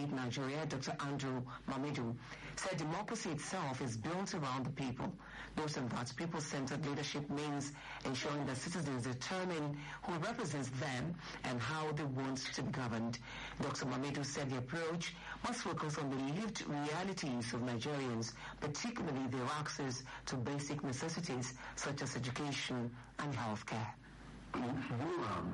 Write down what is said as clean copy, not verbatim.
Lead Nigeria, Dr. Andrew Mamidu, said democracy itself is built around the people. Noting that people-centered leadership means ensuring that citizens determine who represents them and how they want to be governed. Dr. Mamidu said the approach must focus on the lived realities of Nigerians, particularly their access to basic necessities such as education and healthcare.